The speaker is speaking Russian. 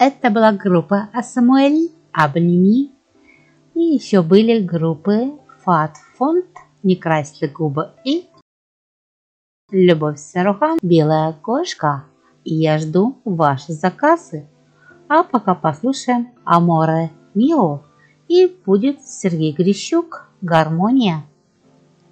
Это была группа Асамуэль, Обними. И еще были группы Фат Фонд, Не красьте губы и Любовь Сарухан, Белая кошка. И я жду ваши заказы. А пока послушаем Аморе Мио. И будет Сергей Грищук, Гармония.